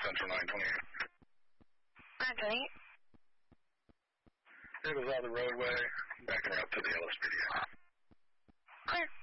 Central 928. 928. It was on the roadway, backing up to the LSPD. Clear.